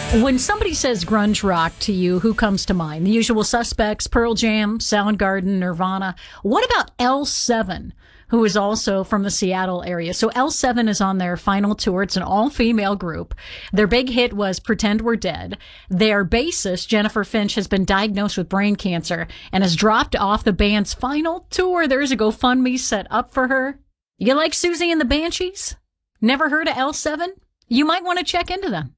When somebody says grunge rock to you, who comes to mind? The Usual Suspects, Pearl Jam, Soundgarden, Nirvana. What about L7, who is also from the Seattle area? So L7 is on their final tour. It's an all-female group. Their big hit was Pretend We're Dead. Their bassist, Jennifer Finch, has been diagnosed with brain cancer and has dropped off the band's final tour. There's a GoFundMe set up for her. You like Susie and the Banshees? Never heard of L7? You might want to check into them.